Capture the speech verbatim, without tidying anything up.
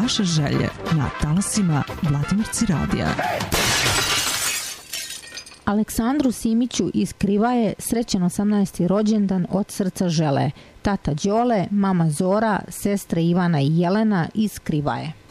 vaše želje na talasima Vladimirci radija. Aleksandru Simiću iz Krivaje srećan osamnaesti rođendan od srca žele tata Đole, mama Zora, sestre Ivana i Jelena iz Krivaje.